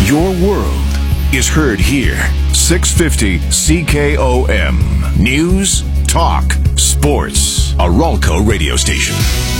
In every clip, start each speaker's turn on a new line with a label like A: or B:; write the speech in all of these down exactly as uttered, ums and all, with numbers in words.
A: Your world is heard here. six fifty C K O M. News, talk, sports. A Ralco radio station.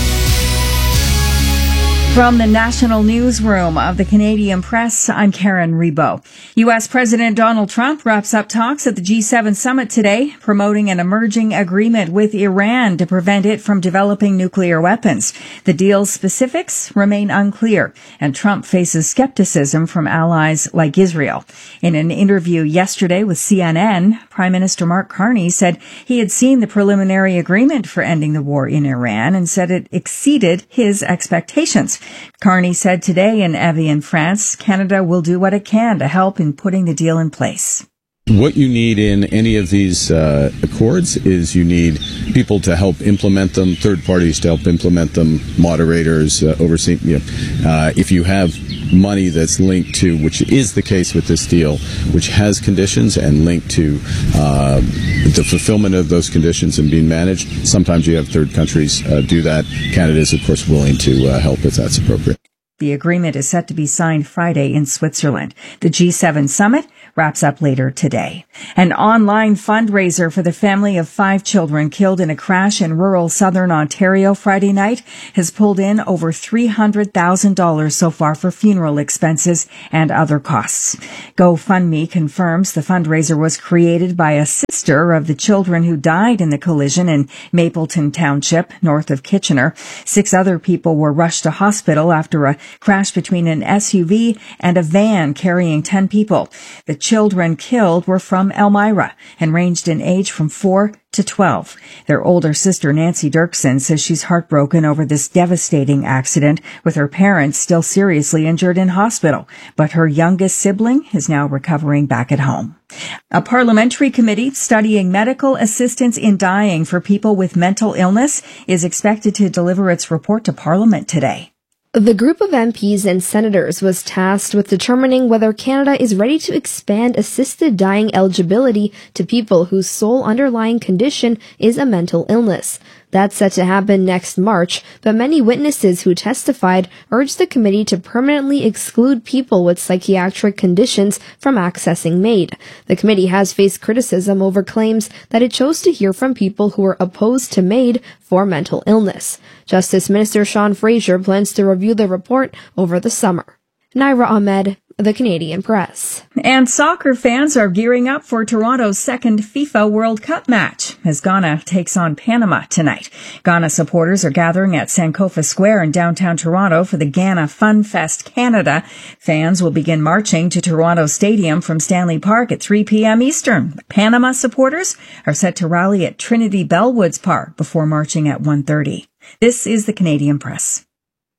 B: From the National Newsroom of the Canadian Press, I'm Karen Rebo. U S. President Donald Trump wraps up talks at the G seven summit today, promoting an emerging agreement with Iran to prevent it from developing nuclear weapons. The deal's specifics remain unclear, and Trump faces skepticism from allies like Israel. In an interview yesterday with C N N, Prime Minister Mark Carney said he had seen the preliminary agreement for ending the war in Iran and said it exceeded his expectations. Carney said today in Evian, France, Canada will do what it can to help in putting the deal in place.
C: What you need in any of these uh, accords is you need people to help implement them, third parties to help implement them, moderators, uh, overseeing. You know, uh, if you have money that's linked to, which is the case with this deal, which has conditions and linked to uh, the fulfillment of those conditions and being managed, sometimes you have third countries uh, do that. Canada is, of course, willing to uh, help if that's appropriate.
B: The agreement is set to be signed Friday in Switzerland. The G seven summit wraps up later today. An online fundraiser for the family of five children killed in a crash in rural southern Ontario Friday night has pulled in over three hundred thousand dollars so far for funeral expenses and other costs. GoFundMe confirms the fundraiser was created by a sister of the children who died in the collision in Mapleton Township, north of Kitchener. Six other people were rushed to hospital after a crash between an S U V and a van carrying ten people. The children killed were from Elmira and ranged in age from four to twelve. Their older sister, Nancy Dirksen, says she's heartbroken over this devastating accident, with her parents still seriously injured in hospital. But her youngest sibling is now recovering back at home. A parliamentary committee studying medical assistance in dying for people with mental illness is expected to deliver its report to Parliament today.
D: The group of M Ps and senators was tasked with determining whether Canada is ready to expand assisted dying eligibility to people whose sole underlying condition is a mental illness. That's set to happen next March, but many witnesses who testified urged the committee to permanently exclude people with psychiatric conditions from accessing MAID. The committee has faced criticism over claims that it chose to hear from people who are opposed to MAID for mental illness. Justice Minister Sean Fraser plans to review the report over the summer. Naira Ahmed, The Canadian Press.
B: And soccer fans are gearing up for Toronto's second FIFA World Cup match as Ghana takes on Panama tonight. Ghana supporters are gathering at Sankofa Square in downtown Toronto for the Ghana Fun Fest Canada. Fans will begin marching to Toronto Stadium from Stanley Park at three p.m. Eastern. Panama supporters are set to rally at Trinity Bellwoods Park before marching at one thirty. This is the Canadian Press.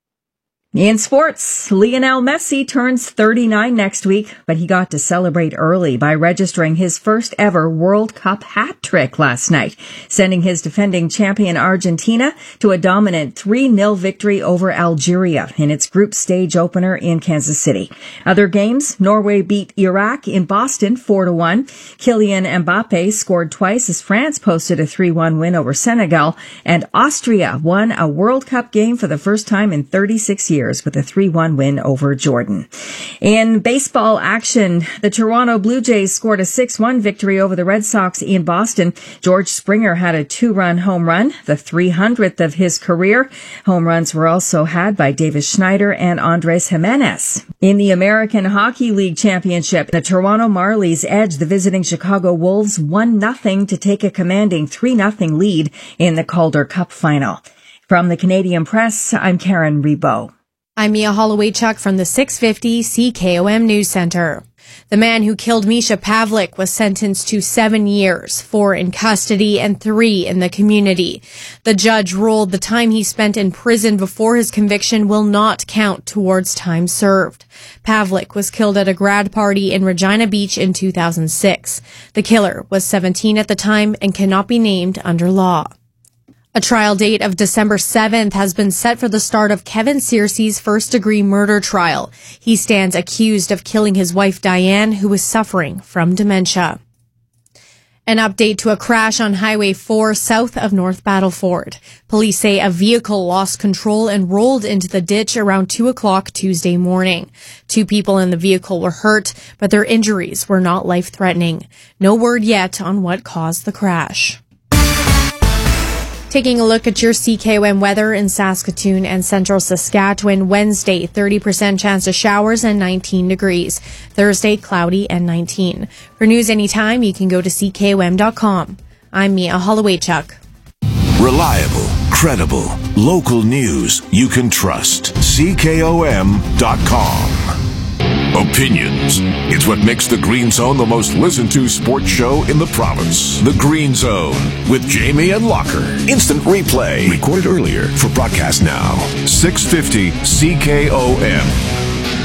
B: In sports, Lionel Messi turns thirty-nine next week, but he got to celebrate early by registering his first ever World Cup hat trick last night, sending his defending champion Argentina to a dominant three nil victory over Algeria in its group stage opener in Kansas City. Other games, Norway beat Iraq in Boston four to one. Kylian Mbappe scored twice as France posted a three one win over Senegal, and Austria won a World Cup game for the first time in thirty-six years. With a three one win over Jordan. In baseball action, the Toronto Blue Jays scored a six one victory over the Red Sox in Boston. George Springer had a two-run home run, the three hundredth of his career. Home runs were also had by Davis Schneider and Andres Jimenez. In the American Hockey League Championship, the Toronto Marlies edged the visiting Chicago Wolves one nothing to take a commanding three nothing lead in the Calder Cup final. From the Canadian Press, I'm Karen Rebo.
E: I'm Mia Holloway-Chuck from the six fifty C K O M News Center. The man who killed Misha Pavlik was sentenced to seven years, four in custody and three in the community. The judge ruled the time he spent in prison before his conviction will not count towards time served. Pavlik was killed at a grad party in Regina Beach in two thousand six. The killer was seventeen at the time and cannot be named under law. A trial date of December seventh has been set for the start of Kevin Searcy's first-degree murder trial. He stands accused of killing his wife Diane, who was suffering from dementia. An update to a crash on Highway four south of North Battleford. Police say a vehicle lost control and rolled into the ditch around two o'clock Tuesday morning. Two people in the vehicle were hurt, but their injuries were not life-threatening. No word yet on what caused the crash. Taking a look at your C K O M weather in Saskatoon and central Saskatchewan. Wednesday, thirty percent chance of showers and nineteen degrees. Thursday, cloudy and nineteen. For news anytime, you can go to C K O M dot com. I'm Mia Holloway-Chuck.
A: Reliable, credible, local news you can trust. C K O M dot com. Opinions. It's what makes The Green Zone the most listened to sports show in the province. The Green Zone with Jamie and Locker. Instant replay. Recorded earlier for broadcast now. six fifty C K O M.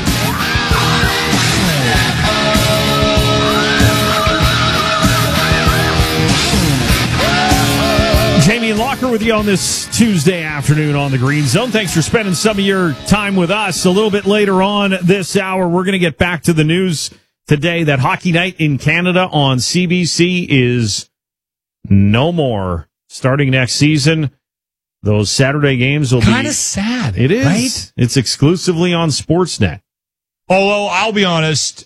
F: Jamie and Locker with you on this Tuesday afternoon on the Green Zone. Thanks for spending some of your time with us. A little bit later on this hour, we're going to get back to the news today that Hockey Night in Canada on C B C is no more. Starting next season, those Saturday games will be...
G: Kind of sad.
F: It is.
G: Right?
F: It's exclusively on Sportsnet.
G: Although, I'll be honest,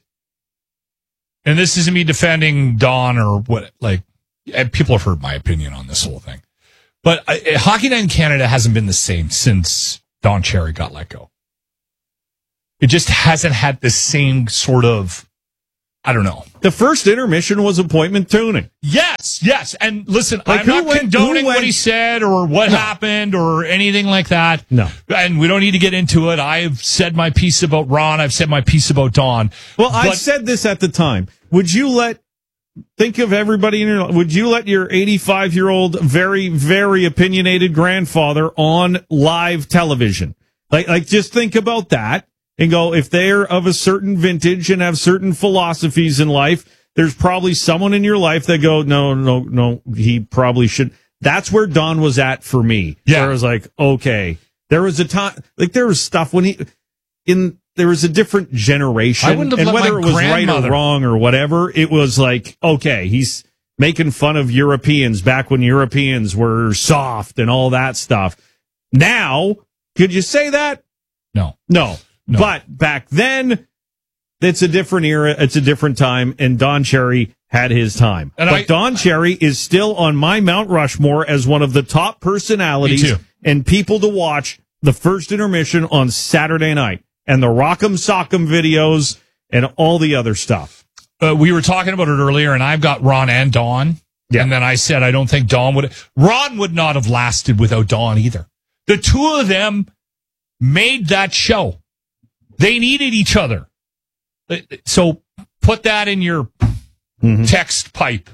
G: and this isn't me defending Don or what, like, people have heard my opinion on this whole thing. But uh, Hockey Night in Canada hasn't been the same since Don Cherry got let go. It just hasn't had the same sort of, I don't know.
F: The first intermission was appointment tuning.
G: Yes, yes. And listen,
F: Like,
G: I'm
F: who
G: not
F: went-
G: condoning
F: who went-
G: what he said or what
F: No.
G: happened or anything like that.
F: No.
G: And we don't need to get into it. I've said my piece about Ron. I've said my piece about Don.
F: Well, I
G: But-
F: said this at the time. Would you let... Think of everybody in your... Would you let your eighty-five-year-old, very, very opinionated grandfather on live television? Like, like, just think about that and go, if they're of a certain vintage and have certain philosophies in life, there's probably someone in your life that go, no, no, no, he probably should. That's where Don was at for me.
G: Yeah.
F: Where I was like, okay. There was a time... Like, there was stuff when he... in. There was a different generation,
G: I wouldn't have
F: and
G: let
F: whether
G: my
F: it was right or
G: grandmother-
F: wrong or whatever, it was like, okay, he's making fun of Europeans back when Europeans were soft and all that stuff. Now, could you say that?
G: No.
F: No.
G: No.
F: But back then, it's a different era, it's a different time, and Don Cherry had his time.
G: And
F: but
G: I-
F: Don Cherry is still on my Mount Rushmore as one of the top personalities
G: Me too.
F: and people to watch the first intermission on Saturday night. And the Rock'em Sock'em videos and all the other stuff.
G: Uh, we were talking about it earlier, and I've got Ron and Don.
F: Yeah.
G: And then I said I don't think Don would. Ron would not have lasted without Don either. The two of them made that show. They needed each other. Uh, So put that in your
F: Mm-hmm.
G: text pipe.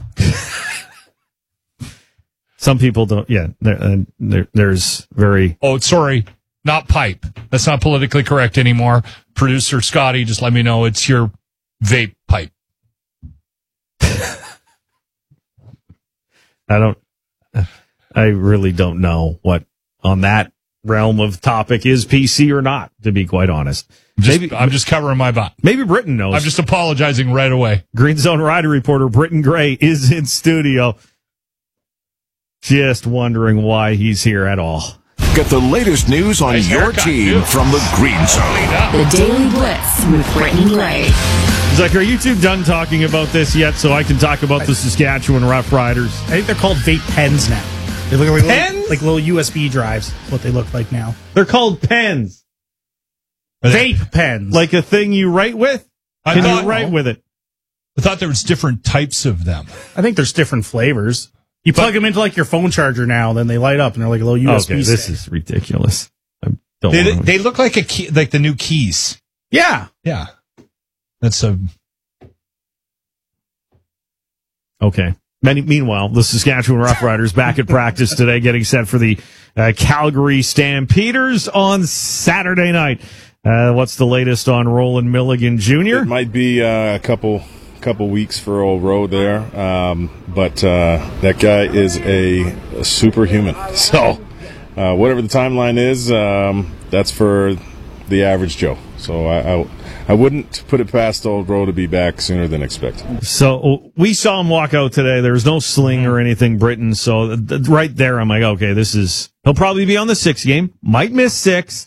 F: Some people don't. Yeah, there, uh, there, there's very.
G: Oh, sorry, not pipe. That's not politically correct anymore. Producer Scotty, just let me know it's your vape pipe.
F: I don't. I really don't know what on that realm of topic is P C or not. To be quite honest,
G: Just,
F: maybe
G: I'm just covering my butt.
F: maybe Britain knows.
G: I'm just apologizing right away.
F: Green Zone Rider reporter Britton Gray is in studio. Just wondering why he's here at all.
A: Get the latest news on
G: Nice
A: your
G: haircut,
A: team
G: too.
A: from the Green Zone.
H: The Daily Blitz with Britton Gray.
F: It's like, are you two done talking about this yet so I can talk about the Saskatchewan Rough Riders?
I: I think they're called vape pens now. They look like
F: Pens?
I: little, like little U S B drives. Is what they look like now.
F: They're called pens.
I: Vape pens.
F: Like a thing you write with?
G: I
F: Can
G: thought-
F: you write with it?
G: I thought there was different types of them.
I: I think there's different flavors. You plug them into like your phone charger now, then they light up and they're like a little U S B
F: Okay, this
I: stick.
F: is ridiculous. I don't
G: They,
F: wanna-
G: they look like a key, like the new keys.
I: Yeah.
G: Yeah, that's a.
F: Okay. Many, meanwhile, the Saskatchewan Roughriders back at practice today, getting set for the uh, Calgary Stampeders on Saturday night. Uh, what's the latest on Roland Milligan Junior?
J: It might be uh, a couple couple weeks for old Roe there, um, but uh, that guy is a, a superhuman. So uh, whatever the timeline is, um, that's for the average Joe. So I, I, I wouldn't put it past Old Rowe to be back sooner than expected.
F: So we saw him walk out today. There was no sling or anything, Britton. So th- th- right there, I'm like, okay, this is, he'll probably be on the six game, might miss six,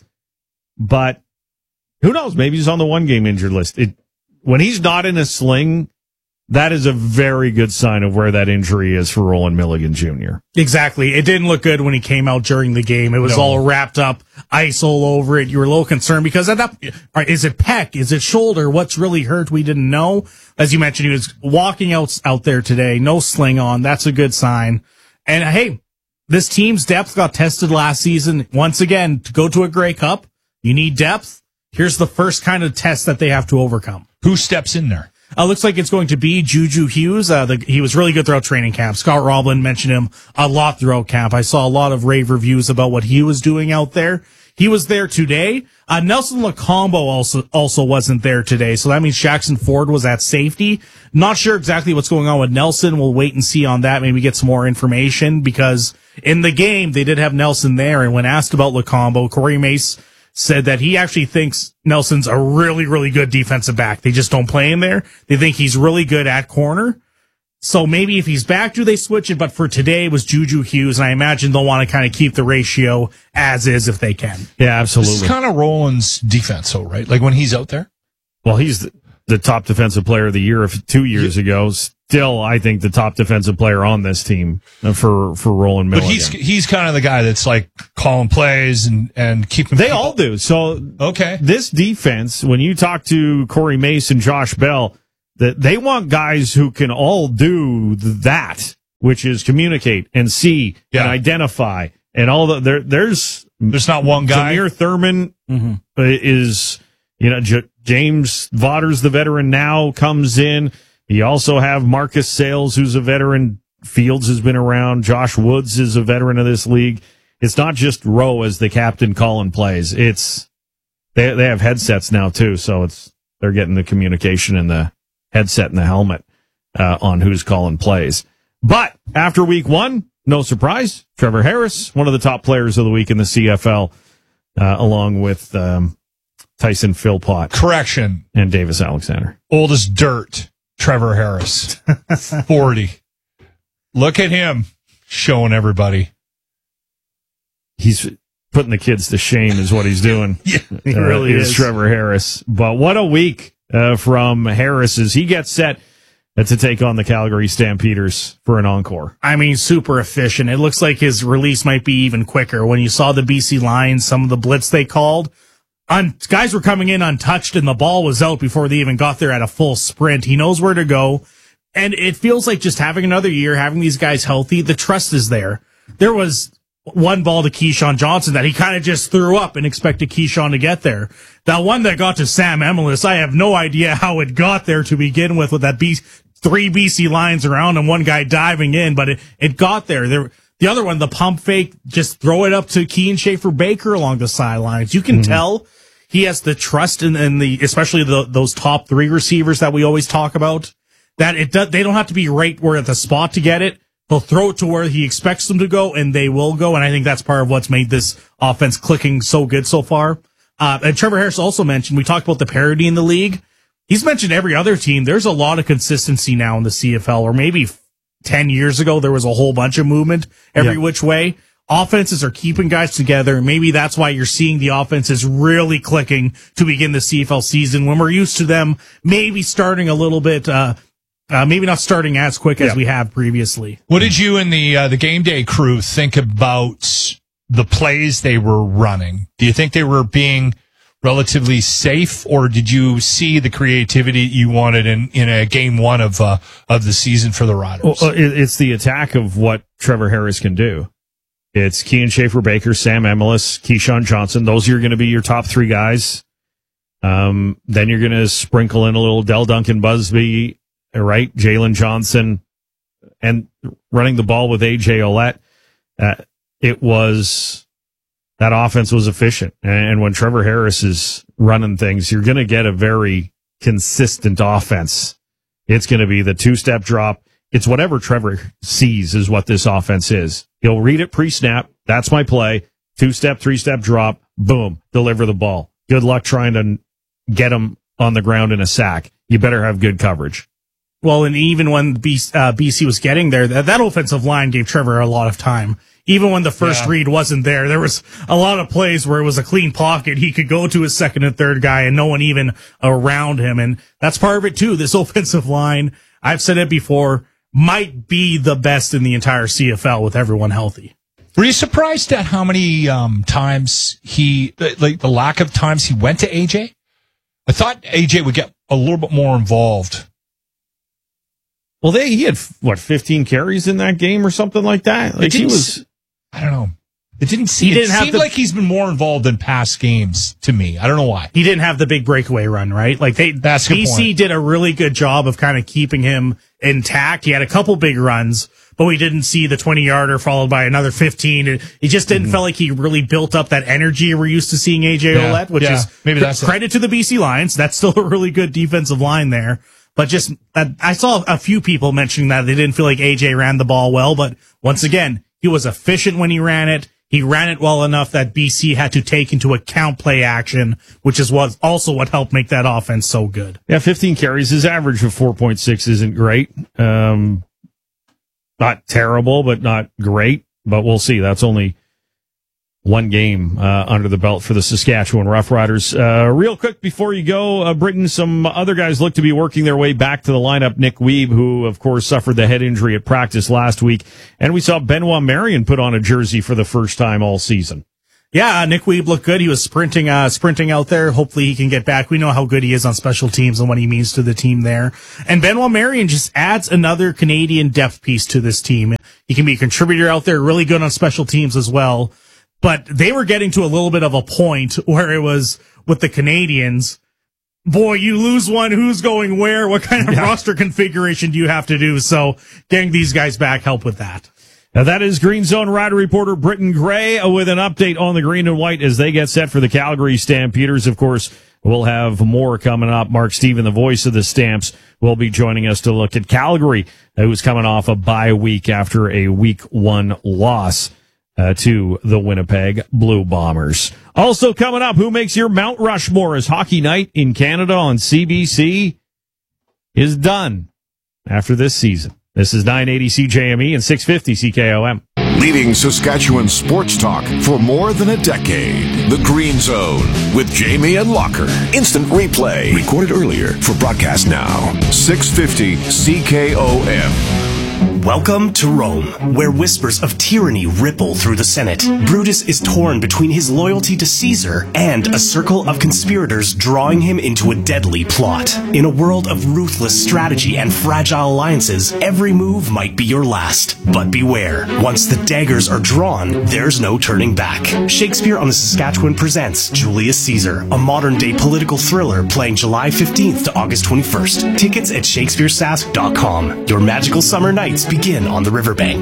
F: but who knows? Maybe he's on the one game injured list. It, when he's not in a sling, that is a very good sign of where that injury is for Roland Milligan Junior
I: Exactly. It didn't look good when he came out during the game. It was
F: No.
I: all wrapped up, ice all over it. You were a little concerned because at that, all right, is it pec? Is it shoulder? What's really hurt? We didn't know. As you mentioned, he was walking out, out there today, no sling on. That's a good sign. And hey, this team's depth got tested last season. Once again, to go to a Grey Cup, you need depth. Here's the first kind of test that they have to overcome.
G: Who steps in there?
I: Uh, looks like it's going to be Juju Hughes. Uh, the, he was really good throughout training camp. Scott Roblin mentioned him a lot throughout camp. I saw a lot of rave reviews about what he was doing out there. He was there today. Uh, Nelson Lacombo also, also wasn't there today. So that means Jackson Ford was at safety. Not sure exactly what's going on with Nelson. We'll wait and see on that. Maybe get some more information because in the game, they did have Nelson there. And when asked about Lacombo, Corey Mace said that he actually thinks Nelson's a really, really good defensive back. They just don't play him there. They think he's really good at corner. So maybe if he's back, do they switch it? But for today, it was Juju Hughes, and I imagine they'll want to kind of keep the ratio as is if they can.
F: Yeah, absolutely.
G: This is kind of Roland's defense, though, right? Like when he's out there?
F: Well, he's the, the top defensive player of the year of two years ago. Still, I think the top defensive player on this team for for Roland Milligan.
G: But he's he's kind of the guy that's like calling plays and, and keeping
F: They
G: people.
F: all do. So
G: Okay.
F: this defense, when you talk to Corey Mace and Josh Bell, that they want guys who can all do that, which is communicate and see
G: Yeah.
F: and identify and all the there. There's
G: There's not one guy.
F: Zamir Thurman
I: Mm-hmm.
F: is, you know, J- James Vatter's the veteran now, comes in. You also have Marcus Sales, who's a veteran. Fields has been around. Josh Woods is a veteran of this league. It's not just Rowe as the captain calling plays. It's they they have headsets now too, so it's they're getting the communication in the headset and the helmet uh, on who's calling plays. But after week one, no surprise, Trevor Harris, one of the top players of the week in the C F L, uh, along with um, Tyson Philpott
G: Correction.
F: and Davis Alexander.
G: Old as dirt. Trevor Harris. forty. Look at him showing everybody.
F: He's putting the kids to shame is what he's doing.
G: Yeah,
I: he really
F: is.
I: is.
F: Trevor Harris. But what a week uh, from Harris as he gets set uh, to take on the Calgary Stampeders for an encore.
I: I mean, super efficient. It looks like his release might be even quicker. When you saw the B C Lions, some of the blitz they called, un- guys were coming in untouched and the ball was out before they even got there at a full sprint. He knows where to go. And it feels like just having another year, having these guys healthy, the trust is there. There was one ball to Keyshawn Johnson that he kind of just threw up and expected Keyshawn to get there. That one that got to Sam Emelis, I have no idea how it got there to begin with, with that B- three B C Lions around and one guy diving in, but it, it got there. There, the other one, the pump fake, just throw it up to Kean Schaefer Baker along the sidelines. You can mm-hmm. tell he has the trust in, in the, especially the, those top three receivers that we always talk about, that it does, they don't have to be right where at the spot to get it. He'll throw it to where he expects them to go, and they will go. And I think that's part of what's made this offense clicking so good so far. Uh, and Trevor Harris also mentioned, we talked about the parity in the league. He's mentioned every other team. There's a lot of consistency now in the C F L, or maybe ten years ago, there was a whole bunch of movement every yeah. which way. Offenses are keeping guys together. Maybe that's why you're seeing the offenses really clicking to begin the C F L season when we're used to them maybe starting a little bit, uh, Uh, maybe not starting as quick as yeah. we have previously.
G: What did you and the uh, the game day crew think about the plays they were running? Do you think they were being relatively safe, or did you see the creativity you wanted in, in a game one of uh, of the season for the Riders?
F: Well, it's the attack of what Trevor Harris can do. It's Kean Schaefer Baker, Sam Emelis, Keyshawn Johnson. Those are going to be your top three guys. Um, then you're going to sprinkle in a little Del Duncan Busby, right? Jalen Johnson, and running the ball with A J Olette. Uh, it was, that offense was efficient. And when Trevor Harris is running things, you're going to get a very consistent offense. It's going to be the two-step drop. It's whatever Trevor sees is what this offense is. He'll read it pre-snap. That's my play. Two-step, three-step drop. Boom. Deliver the ball. Good luck trying to get him on the ground in a sack. You better have good coverage.
I: Well, and even when B, uh, B C was getting there, that, that offensive line gave Trevor a lot of time. Even when the first yeah. read wasn't there, there was a lot of plays where it was a clean pocket. He could go to his second and third guy and no one even around him. And that's part of it too. This offensive line, I've said it before, might be the best in the entire C F L with everyone healthy.
G: Were you surprised at how many um, times he, like the lack of times he went to A J? I thought A J would get a little bit more involved.
F: Well, they he had what fifteen carries in that game or something like that. Like he was,
G: I don't know. It didn't seem. He didn't it have seemed the, like he's been more involved in past games to me. I don't know why.
I: He didn't have the big breakaway run, right? Like they,
G: That's
I: B C did a really good job of kind of keeping him intact. He had a couple big runs, but we didn't see the twenty yarder followed by another fifteen. It, it just didn't mm-hmm. feel like he really built up that energy we're used to seeing A J yeah, Ouellette, which yeah, is maybe that's credit it. to the B C Lions. That's still a really good defensive line there. But just, uh, I saw a few people mentioning that they didn't feel like A J ran the ball well. But once again, he was efficient when he ran it. He ran it well enough that B C had to take into account play action, which is what also what helped make that offense so good.
F: Yeah, fifteen carries. His average of four point six isn't great. Um, not terrible, but not great. But we'll see. That's only one game uh, under the belt for the Saskatchewan Roughriders. Uh, real quick before you go, uh, Britain, some other guys look to be working their way back to the lineup. Nick Weeb, who, of course, suffered the head injury at practice last week. And we saw Benoit Marion put on a jersey for the first time all season.
I: Yeah, Nick Weeb looked good. He was sprinting, uh, sprinting out there. Hopefully he can get back. We know how good he is on special teams and what he means to the team there. And Benoit Marion just adds another Canadian depth piece to this team. He can be a contributor out there, really good on special teams as well. But they were getting to a little bit of a point where it was with the Canadians. Boy, you lose one. Who's going where? What kind of yeah. roster configuration do you have to do? So getting these guys back help with that.
F: Now that is Green Zone Rider reporter Britton Gray with an update on the green and white as they get set for the Calgary Stampeders. Of course, we'll have more coming up. Mark Stephen, the voice of the Stamps, will be joining us to look at Calgary, who's coming off a bye week after a week one loss Uh, to the Winnipeg Blue Bombers. Also coming up, who makes your Mount Rushmore as Hockey Night in Canada on C B C is done after this season. This is nine eighty C J M E and six fifty C K O M.
A: Leading Saskatchewan sports talk for more than a decade. The Green Zone with Jamie and Locker. Instant replay. Recorded earlier for broadcast now. six fifty C K O M.
K: Welcome to Rome, where whispers of tyranny ripple through the Senate. Brutus is torn between his loyalty to Caesar and a circle of conspirators drawing him into a deadly plot. In a world of ruthless strategy and fragile alliances, every move might be your last. But beware, once the daggers are drawn, there's no turning back. Shakespeare on the Saskatchewan presents Julius Caesar, a modern-day political thriller playing July fifteenth to August twenty-first. Tickets at shakespeare sask dot com. Your magical summer nights begin on the riverbank.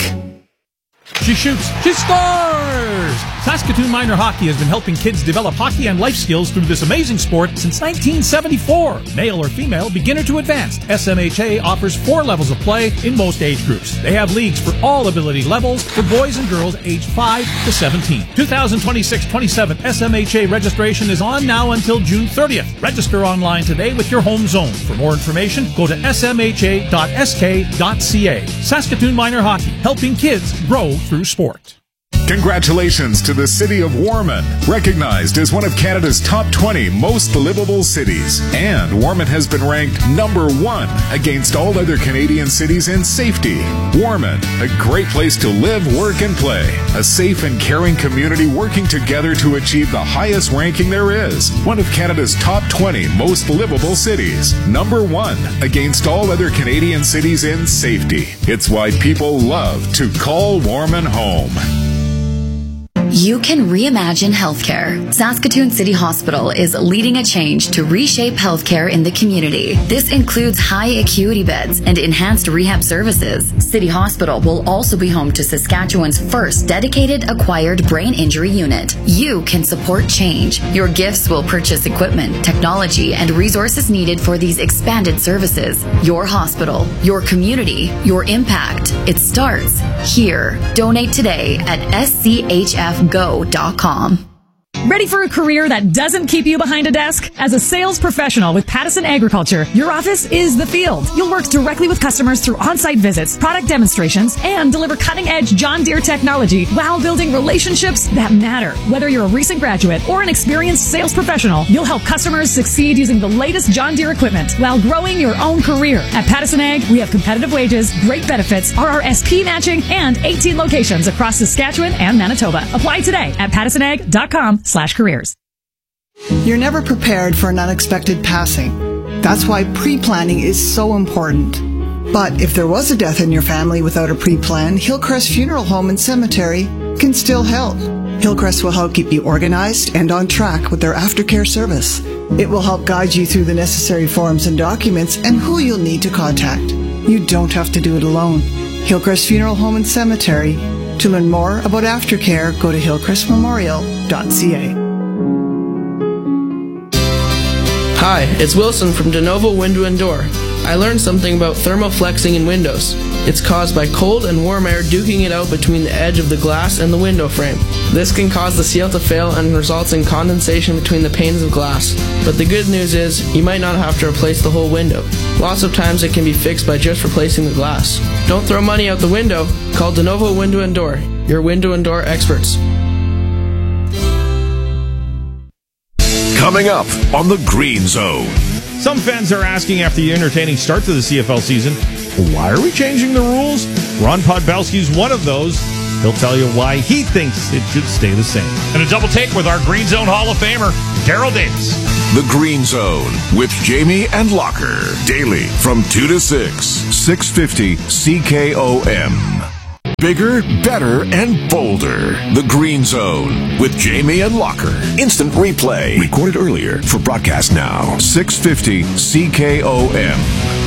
L: She shoots. She scores! Saskatoon Minor Hockey has been helping kids develop hockey and life skills through this amazing sport since nineteen seventy-four. Male or female, beginner to advanced, S M H A offers four levels of play in most age groups. They have leagues for all ability levels for boys and girls aged five to seventeen. twenty twenty-six twenty-seven S M H A registration is on now until June thirtieth. Register online today with your home zone. For more information, go to s m h a dot s k dot c a. Saskatoon Minor Hockey, helping kids grow through sport.
M: Congratulations to the city of Warman, recognized as one of Canada's top twenty most livable cities. And Warman has been ranked number one against all other Canadian cities in safety. Warman, a great place to live, work, and play. A safe and caring community working together to achieve the highest ranking there is. One of Canada's top twenty most livable cities. Number one against all other Canadian cities in safety. It's why people love to call Warman home.
N: You can reimagine healthcare. Saskatoon City Hospital is leading a change to reshape healthcare in the community. This includes high acuity beds and enhanced rehab services. City Hospital will also be home to Saskatchewan's first dedicated acquired brain injury unit. You can support change. Your gifts will purchase equipment, technology, and resources needed for these expanded services. Your hospital, your community, your impact. It starts here. Donate today at s c h f go dot com.
O: Ready for a career that doesn't keep you behind a desk? As a sales professional with Pattison Agriculture, your office is the field. You'll work directly with customers through on-site visits, product demonstrations, and deliver cutting-edge John Deere technology while building relationships that matter. Whether you're a recent graduate or an experienced sales professional, you'll help customers succeed using the latest John Deere equipment while growing your own career. At Pattison Ag, we have competitive wages, great benefits, R R S P matching, and eighteen locations across Saskatchewan and Manitoba. Apply today at pattison ag dot com slash careers.
P: You're never prepared for an unexpected passing. That's why pre-planning is so important. But if there was a death in your family without a pre-plan, Hillcrest Funeral Home and Cemetery can still help. Hillcrest will help keep you organized and on track with their aftercare service. It will help guide you through the necessary forms and documents and who you'll need to contact. You don't have to do it alone. Hillcrest Funeral Home and Cemetery. To learn more about aftercare, go to hillcrest memorial dot c a.
Q: Hi, it's Wilson from DeNovo Window and Door. I learned something about thermoflexing in windows. It's caused by cold and warm air duking it out between the edge of the glass and the window frame. This can cause the seal to fail and results in condensation between the panes of glass. But the good news is, you might not have to replace the whole window. Lots of times it can be fixed by just replacing the glass. Don't throw money out the window. Call DeNovo Window and Door, your window and door experts.
A: Coming up on the Green Zone.
F: Some fans are asking after the entertaining start to the C F L season, why are we changing the rules? Ron Podbelski's one of those. He'll tell you why he thinks it should stay the same.
G: And a double take with our Green Zone Hall of Famer, Daryl Davis.
A: The Green Zone with Jamie and Locker. Daily from two to six. six fifty C K O M. Bigger, better, and bolder. The Green Zone with Jamie and Locker. Instant replay. Recorded earlier for broadcast now. six fifty C K O M.